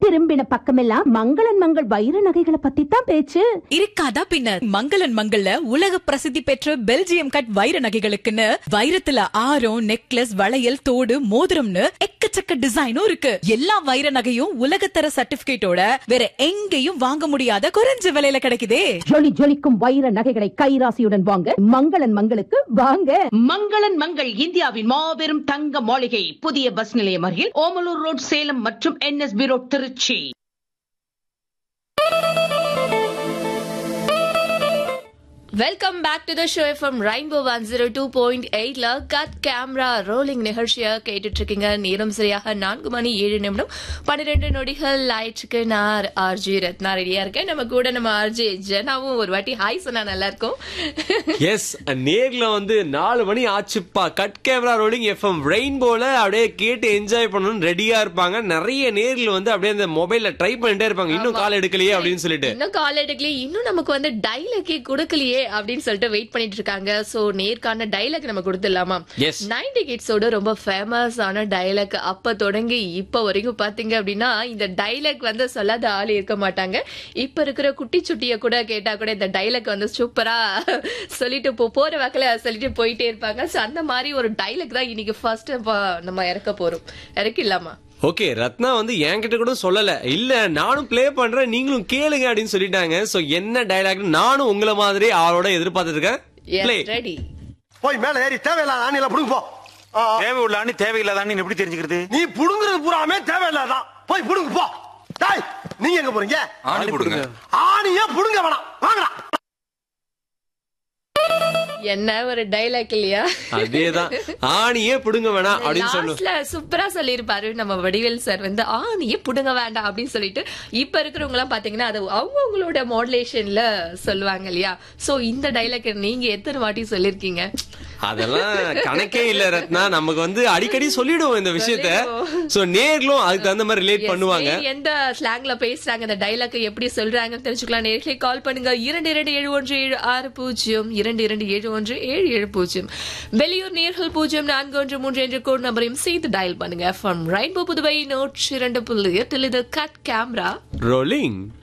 திரும்பின பக்கமெல்லாம் மங்களன் மங்கள் வைர நகைகளை பத்தி தான் பேச்சு. இருக்காதா பின்ன. மங்களன் மங்கள்ல உலக பிரசித்தி பெற்ற பெல்ஜியம் கட் வைர நகைகளுக்குன்னு வைரத்துல ஆரம், நெக்லஸ், வளையல், தோடு, மோதிரம்னு எக்கச்சக்க டிசைனும் இருக்கு. எல்லா வைர நகையும் உலகத்தர சர்டிபிகேட்டோட வேற எங்கேயும் வாங்க முடியாத குறைஞ்ச விலையில கிடைக்குதே. ஜொலி ஜொலிக்கும் வைர நகைகளை கைராசியுடன் வாங்க மங்களன் மங்களுக்கு வாங்க. மங்களன் மங்கள் இந்தியாவின் மாபெரும் தங்க மாளிகை, புதிய பஸ் நிலையம் அருகில் ஓமலூர் ரோட், சேலம் மற்றும் NSB road, Trichy. Welcome back to the show from rainbow 102.8ல cut camera rolling நிகழ்ச்சியை கேட்டுட்டு இருக்கீங்க. நேரம் சரியாக 4:07 ஆயிடுச்சுக்கு. நான் RJ ரத்னா ரெடியா இருக்கேன். நம்ம கூட நம்ம RJ ஜனாவும் ஒரு வாட்டி ஹாய் சொன்னா நல்லா இருக்கும். எஸ், நேர்ல வந்து 4 மணி ஆச்சுப்பா. கட் கேமரா ரோலிங் FM ரெயின்போல அப்படியே கேட்டு என்ஜாய் பண்ணணும்னு ரெடியா இருப்பாங்க. நிறைய நேர்ல வந்து அப்படியே அந்த மொபைல்ல ட்ரை பண்ணிட்டே இருப்பாங்க, இன்னும் கால் எடுக்கலையே அப்படின்னு சொல்லிட்டு. இன்னும் கால் எடுக்கலையே, இன்னும் நமக்கு வந்து டைலாக்கே கொடுக்கலையே அப்படின்னு சொல்லிட்டு வெயிட் பண்ணிட்டு இருக்காங்க. சோ நேர்கான டைலாக் நம்ம கொடுத்துடலாமா? 90 கிட்ஸோட ரொம்ப ஃபேமஸ் ஆன டைலாக். அப்ப தொடங்கி இப்ப வரைக்கும் பாத்தீங்க அப்படின்னா இந்த டைலாக் வந்து சொல்லாத ஆள் இருக்க மாட்டாங்க. இப்ப இருக்கிற குட்டி சுட்டிய கூட கேட்டா கூட இந்த டைலாக் வந்து சூப்பரா சொல்லிட்டு போற வாக்கில சொல்லிட்டு போயிட்டே இருப்பாங்க. சோ அந்த மாதிரி ஒரு டைலாக் தான் இன்னைக்கு ஃபர்ஸ்ட் நம்ம இறக்க போறோம். இறக்கிடலாமா? ஓகே, ரத்னா வந்து என்கிட்ட கூட சொல்லல, இல்ல நானும் பிளே பண்றேன் நீங்களும் கேளுங்க அப்படின்னு சொல்லிட்டாங்க. சோ என்ன டைலாக் நானும் உங்களை மாதிரி ஆளோட எதிர்பார்த்துட்டு இருக்கேன். ரெடி? போய் மேல ஏறி தேவையில்லாத ஆணில புடுங்க போ. தேவை உள்ள ஆணி தேவையில்லாத ஆணி எப்படி தெரிஞ்சுக்கிறது? நீ புடுங்குறது பூராமே தேவையில்லாதான். போய் புடுங்க போ. டேய், நீங்க எங்க போறீங்க? ஆணி புடுங்க. ஆணியே புடுங்க வேணாம், வாங்கடா. என்ன ஒரு டைலாக் இல்லையா? அதேதான், ஆணியே புடுங்க வேணாம் அப்படின்னு லாஸ்ட்ல சூப்பரா சொல்லிருப்பாரு நம்ம வடிவேல் சார் வந்து ஆணியே புடுங்க வேண்டாம் அப்படின்னு சொல்லிட்டு. இப்ப இருக்கிறவங்க எல்லாம் பாத்தீங்கன்னா அது அவங்களோட மாடுலேஷன்ல சொல்லுவாங்க இல்லையா? சோ இந்த டைலாக் நீங்க எத்தனை வாட்டி சொல்லிருக்கீங்க? அதெல்லாம் கணக்கே இல்ல ரத்னா, நமக்கு வந்து அடிக்கடி சொல்லிடுவோம் இந்த விஷயத்த. சோ நேர்களும் அதுக்கு தகுந்த மாதிரி ரிலேட் பண்ணுவாங்க. எந்த ஸ்லாங்ல பேசுறாங்க, இந்த டைலாக் எப்படி சொல்றாங்கன்னு தெரிஞ்சுக்கலாம். நேர்களை கால் பண்ணுங்க 227176 22717770. வெளியூர் நேர்கள் 0413 என்ற கோட் நம்பரையும் சேர்த்து டயல் பண்ணுங்க. ஃப்ரம் ரெயின்போ புதுவை 102.8 இது கட் கேமரா ரோலிங்.